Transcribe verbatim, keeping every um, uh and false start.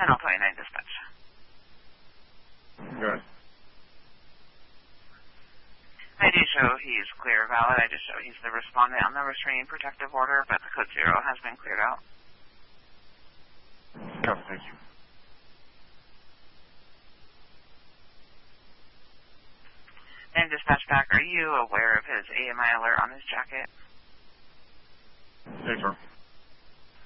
Channel twenty-nine dispatch. Good. I do show he's clear valid. I just show he's the respondent on the restraining protective order, but the code zero has been cleared out. Copy, thank you. And dispatch back, are you aware of his A M I alert on his jacket? Yes, sir.